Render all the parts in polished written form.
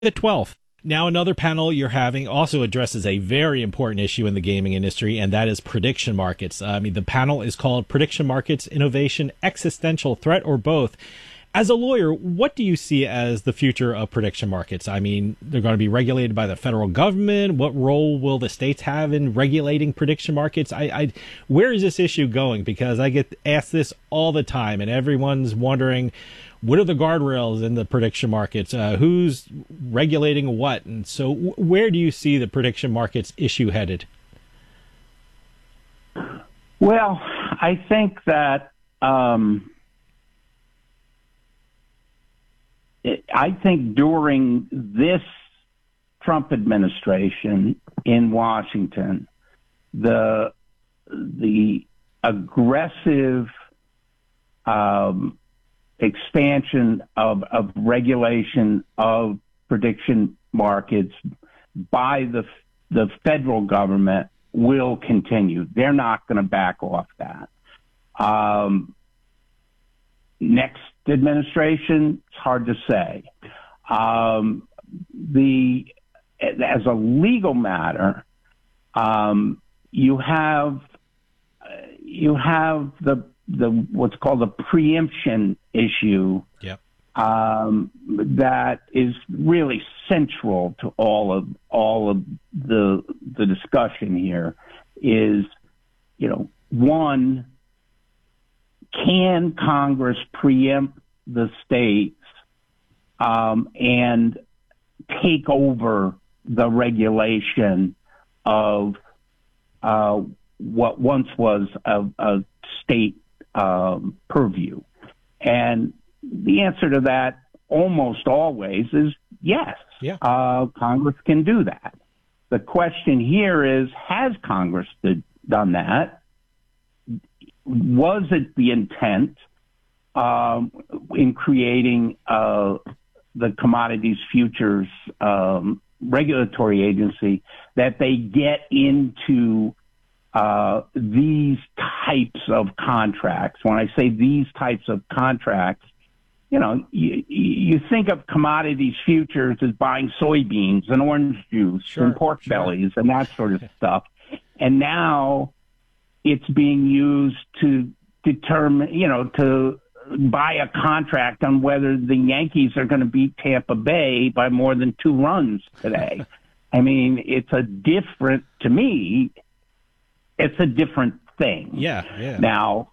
at 12. Now, another panel you're having also addresses a very important issue in the gaming industry, and that is prediction markets. The panel is called Prediction Markets, Innovation, Existential Threat, or Both. As a lawyer, what do you see as the future of prediction markets? They're going to be regulated by the federal government. What role will the states have in regulating prediction markets? Where is this issue going? Because I get asked this all the time, and everyone's wondering, what are the guardrails in the prediction markets? Who's regulating what? And so where do you see the prediction markets issue headed? Well, I think that during this Trump administration in Washington, the aggressive expansion of regulation of prediction markets by the federal government will continue. They're not going to back off that. Next administration, it's hard to say. As a legal matter, you have the what's called the preemption issue. Yep. That is really central to all of the discussion here. Is, one, can Congress preempt the states and take over the regulation of what once was a state purview? And the answer to that almost always is yes. Yeah. Congress can do that. The question here is, has Congress done that? Was it the intent in creating the Commodities Futures Regulatory Agency that they get into these types of contracts? When I say these types of contracts, you think of commodities futures as buying soybeans and orange juice and pork bellies and that sort of stuff. And now it's being used to determine, to buy a contract on whether the Yankees are going to beat Tampa Bay by more than 2 runs today. To me, it's a different thing. Yeah. Now,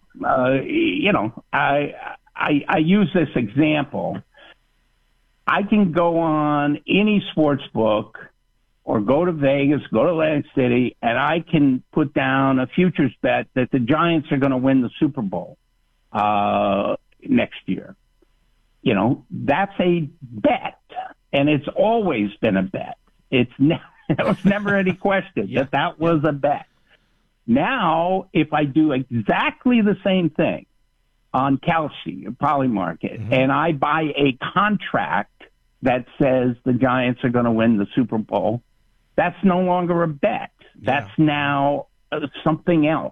I use this example. I can go on any sports book or go to Vegas, go to Atlantic City, and I can put down a futures bet that the Giants are going to win the Super Bowl next year. That's a bet, and it's always been a bet. There was never any question that was a bet. Now, if I do exactly the same thing on Kalshi or Polymarket, and I buy a contract that says the Giants are going to win the Super Bowl, that's no longer a bet. That's now something else.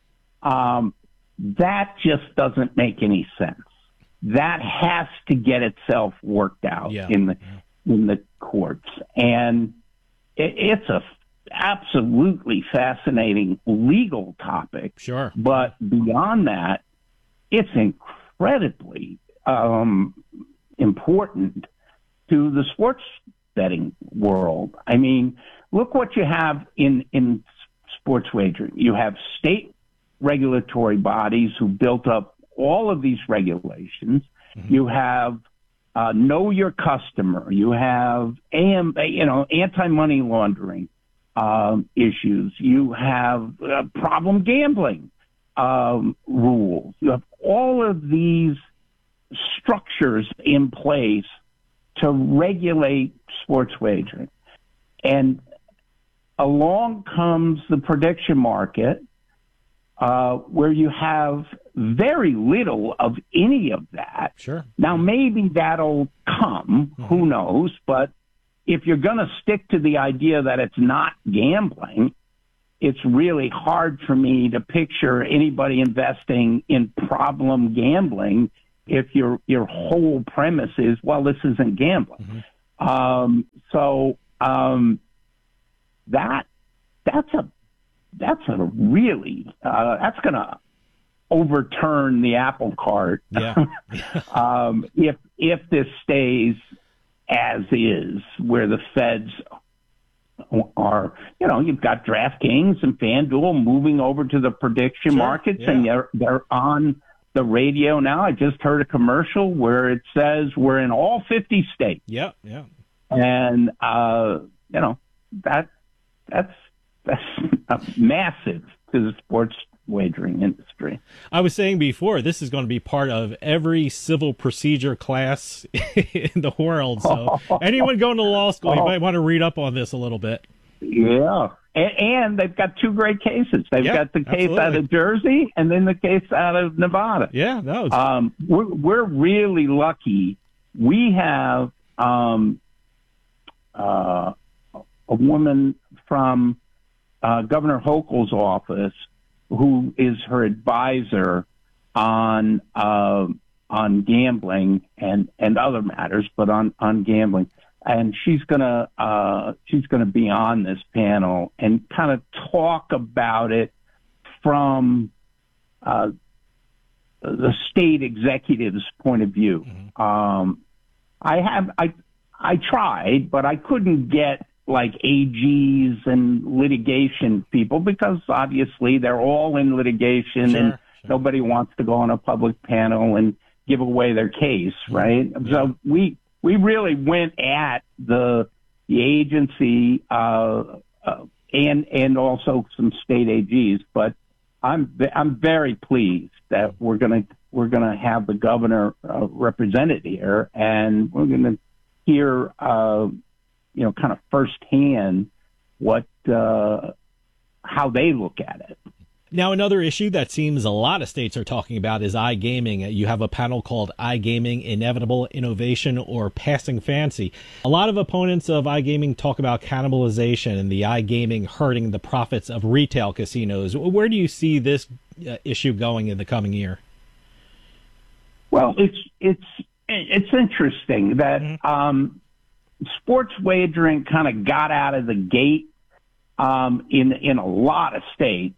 That just doesn't make any sense. That has to get itself worked out in the courts. And it's a absolutely fascinating legal topic. Sure. But beyond that, it's incredibly important to the sports betting world. Look what you have in sports wagering. You have state regulatory bodies who built up all of these regulations. You have know your customer. You have anti-money laundering issues. You have problem gambling rules. You have all of these structures in place to regulate sports wagering. And along comes the prediction market, where you have very little of any of that. Sure. Now, maybe that'll come, who knows, but if you're going to stick to the idea that it's not gambling, it's really hard for me to picture anybody investing in problem gambling if your whole premise is, well, this isn't gambling. That's a really that's going to overturn the apple cart. Yeah. If this stays as is, where the feds are, you've got DraftKings and FanDuel moving over to the prediction markets, and they're on the radio now. I just heard a commercial where it says we're in all 50 states. Yeah, yeah. And that's massive to the sports wagering industry. I was saying before, this is going to be part of every civil procedure class in the world. So anyone going to law school, you might want to read up on this a little bit. Yeah. And they've got two great cases. They've got the case out of Jersey and then the case out of Nevada. Yeah, no. We're really lucky. We have a woman from Governor Hochul's office who is her advisor on gambling and other matters, but on gambling. And she's gonna be on this panel and kind of talk about it from the state executive's point of view. Mm-hmm. I tried, but I couldn't get like AGs and litigation people because obviously they're all in litigation and nobody wants to go on a public panel and give away their case, right? Yeah. So we really went at the agency and also some state AGs, but I'm very pleased that we're gonna have the governor represented here, and we're gonna hear kind of firsthand how they look at it. Now, another issue that seems a lot of states are talking about is iGaming. You have a panel called iGaming, Inevitable Innovation or Passing Fancy. A lot of opponents of iGaming talk about cannibalization and the iGaming hurting the profits of retail casinos. Where do you see this issue going in the coming year? Well, it's interesting that sports wagering kind of got out of the gate in a lot of states,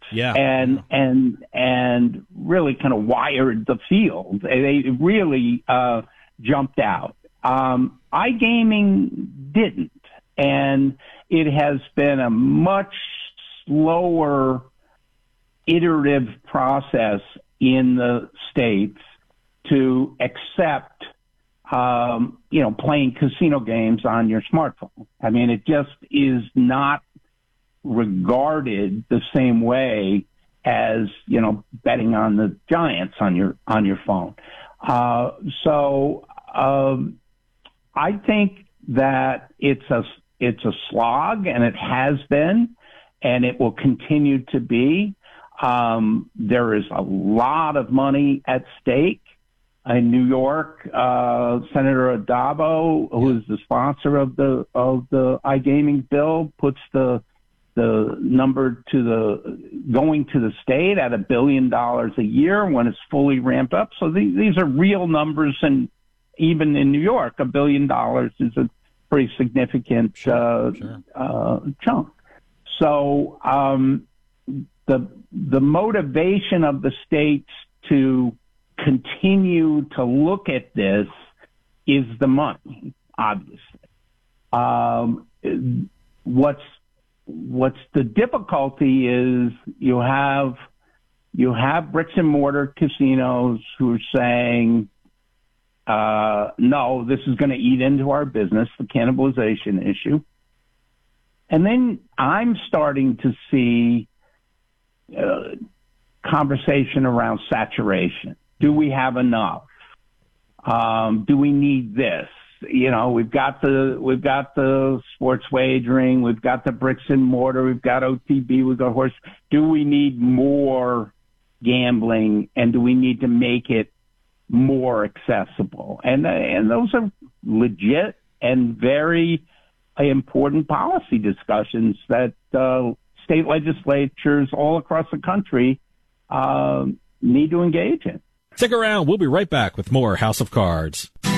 and really kind of wired the field. They really jumped out. iGaming didn't, and it has been a much slower, iterative process in the states to accept playing casino games on your smartphone. I mean, it just is not regarded the same way as, betting on the Giants on your phone. So I think that it's a slog, and it has been, and it will continue to be. There is a lot of money at stake. In New York, Senator Addabbo, who is the sponsor of the iGaming bill, puts the number going to the state at $1 billion a year when it's fully ramped up. So these are real numbers, and even in New York, $1 billion is a pretty significant chunk. So the motivation of the states to continue to look at this is the money, obviously. What's the difficulty is you have bricks and mortar casinos who are saying, no, this is going to eat into our business, the cannibalization issue. And then I'm starting to see conversation around saturation. Do we have enough? Do we need this? We've got the sports wagering, we've got the bricks and mortar, we've got OTB, we've got horse. Do we need more gambling, and do we need to make it more accessible? And those are legit and very important policy discussions that state legislatures all across the country need to engage in. Stick around. We'll be right back with more House of Cards.